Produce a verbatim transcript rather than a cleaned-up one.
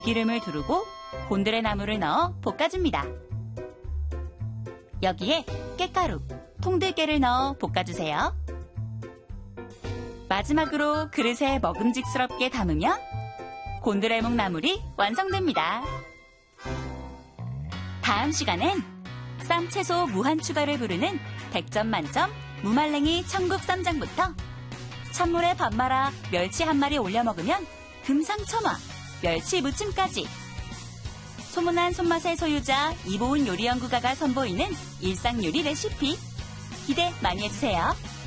기름을 두르고 곤드레 나물을 넣어 볶아줍니다. 여기에 깨가루, 통들깨를 넣어 볶아주세요. 마지막으로 그릇에 먹음직스럽게 담으면 곤드레묵 나물이 완성됩니다. 다음 시간엔 쌈 채소 무한 추가를 부르는 백 점 만점 무말랭이 천국 쌈장부터 찬물에 밥 말아 멸치 한 마리 올려 먹으면 금상첨화 멸치 무침까지 소문난 손맛의 소유자 이보은 요리연구가가 선보이는 일상 요리 레시피 기대 많이 해주세요.